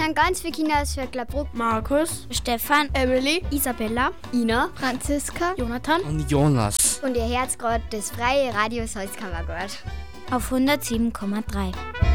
sind ganz viele Kinder aus Vöcklerbruck. Markus, Stefan, Emily, Isabella, Ina, Franziska, Jonathan und Jonas. und ihr Herz gerade das freie Radio Salzkammergut. auf 107,3.